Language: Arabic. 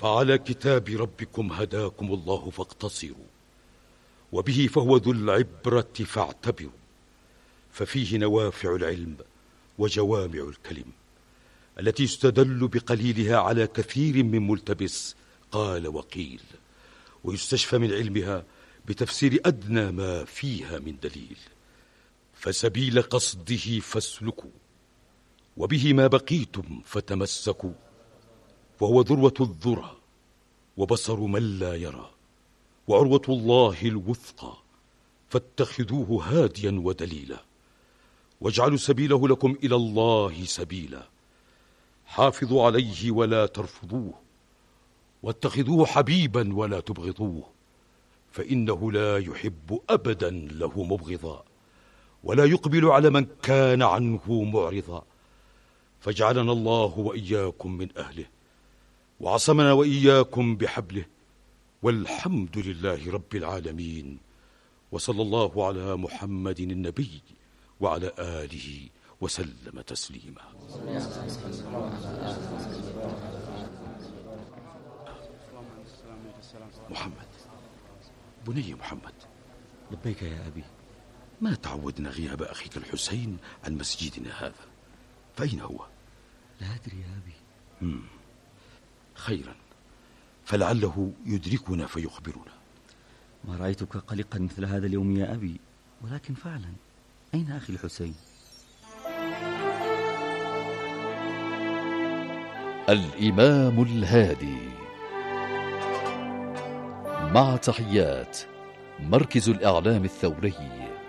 فعلى كتاب ربكم هداكم الله فاقتصروا، وبه فهو ذو العبرة فاعتبروا، ففيه نوافع العلم وجوامع الكلم التي يستدل بقليلها على كثير من ملتبس قال وقيل، ويستشفى من علمها بتفسير أدنى ما فيها من دليل. فسبيل قصده فاسلكوا، وبه ما بقيتم فتمسكوا، وهو ذروة الذرى وبصر من لا يرى، وعروة الله الوثقى، فاتخذوه هاديا ودليلا، واجعلوا سبيله لكم إلى الله سبيلا. حافظوا عليه ولا ترفضوه، واتخذوه حبيبا ولا تبغضوه، فإنه لا يحب أبدا له مبغضا، ولا يقبل على من كان عنه معرضا. فاجعلنا الله وإياكم من أهله، وعصمنا وإياكم بحبله، والحمد لله رب العالمين. وصلى الله على محمد النبي وعلى آله وسلم تسليما. محمد، بني محمد. لبيك يا أبي. ما تعودنا غياب أخيك الحسين عن مسجدنا هذا، فأين هو؟ لا أدري يا أبي. خيرا، فلعله يدركنا فيخبرنا. ما رأيتك قلقا مثل هذا اليوم يا أبي، ولكن فعلا أين أخي الحسين؟ الإمام الهادي، مع تحيات مركز الإعلام الثوري.